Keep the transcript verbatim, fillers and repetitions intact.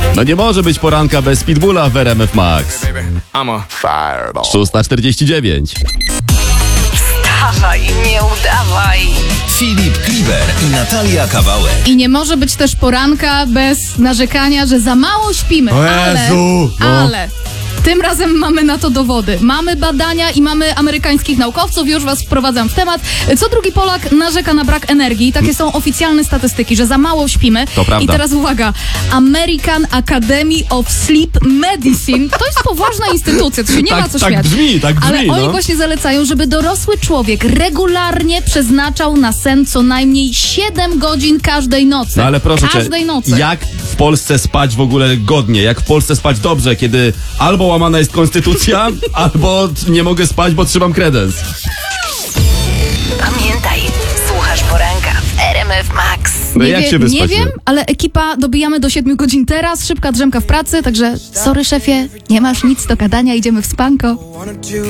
No nie może być poranka bez Pitbulla w R M F Max. szósta czterdzieści dziewięć. Wstawaj, nie udawaj. Filip Kliber i Natalia Kawałek. I nie może być też poranka bez narzekania, że za mało śpimy. O ale, Jezu, no. ale tym razem mamy na to dowody. Mamy badania i mamy amerykańskich naukowców. Już was wprowadzam w temat. Co drugi Polak narzeka na brak energii. Takie są oficjalne statystyki, że za mało śpimy. To prawda. I teraz uwaga. American Academy of Sleep Medicine. To jest poważna instytucja. To się nie Tak- ma co tak śmiać. brzmi, tak brzmi, Ale oni no. właśnie zalecają, żeby dorosły człowiek regularnie przeznaczał na sen co najmniej siedem godzin każdej nocy. No ale proszę Każdej cię, nocy. jak w Polsce spać w ogóle godnie? Jak w Polsce spać dobrze, kiedy albo łamana jest konstytucja, albo nie mogę spać, bo trzymam kredens. Pamiętaj, słuchasz poranka w R M F Max. No Nie, jak wie, się wyspać? nie wiem, ale ekipa dobijamy do siedmiu godzin teraz, szybka drzemka w pracy, także sorry szefie, nie masz nic do gadania, idziemy w spanko.